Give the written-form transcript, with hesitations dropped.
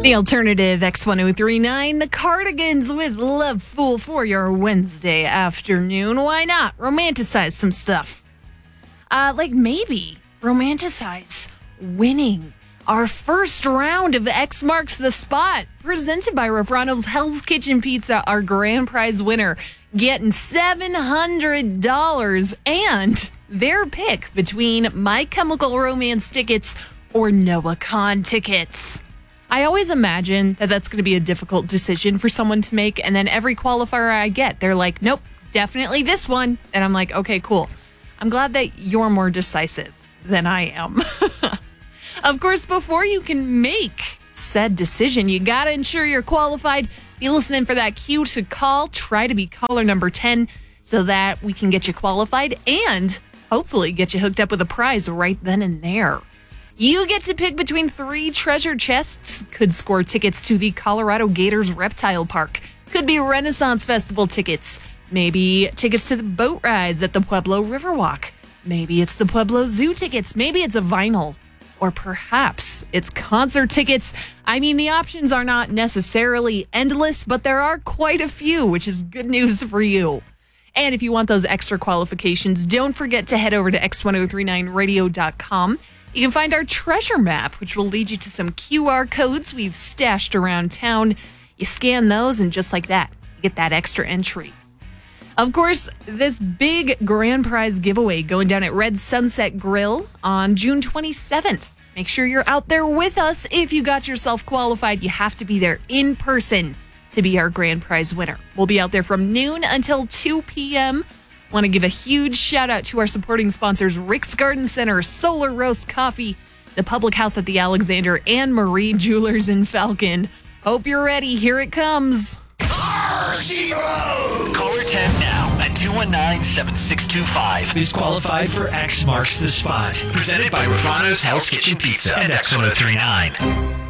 The alternative X1039, the Cardigans with Love Fool for your Wednesday afternoon. Why not? Romanticize some stuff. Maybe romanticize winning our first round of X Marks the Spot, presented by Refrano's Hell's Kitchen Pizza, our grand prize winner, getting $700 and their pick between My Chemical Romance tickets or Noah Kahn tickets. I always imagine that that's going to be a difficult decision for someone to make, and then every qualifier I get, they're like, nope, definitely this one. And I'm like, okay, cool. I'm glad that you're more decisive than I am. Of course, before you can make said decision, you got to ensure you're qualified. Be listening for that cue to call. Try to be caller number 10 so that we can get you qualified and hopefully get you hooked up with a prize right then and there. You get to pick between 3 treasure chests. Could score tickets to the Colorado Gators Reptile Park. Could be Renaissance Festival tickets. Maybe tickets to the boat rides at the Pueblo Riverwalk. Maybe it's the Pueblo Zoo tickets. Maybe it's a vinyl. Or perhaps it's concert tickets. I mean, the options are not necessarily endless, but there are quite a few, which is good news for you. And if you want those extra qualifications, don't forget to head over to x1039radio.com. You can find our treasure map, which will lead you to some QR codes we've stashed around town. You scan those, and just like that, you get that extra entry. Of course, this big grand prize giveaway going down at Red Sunset Grill on June 27th. Make sure you're out there with us. If you got yourself qualified, you have to be there in person to be our grand prize winner. We'll be out there from noon until 2 p.m. Want to give a huge shout out to our supporting sponsors, Rick's Garden Center, Solar Roast Coffee, the Public House at the Alexander, and Marie Jewelers in Falcon. Hope you're ready. Here it comes. Caller 10 now at 219-7625 is qualified for X Marks the Spot. Presented by Refrano's Hell's Kitchen Pizza and X1039.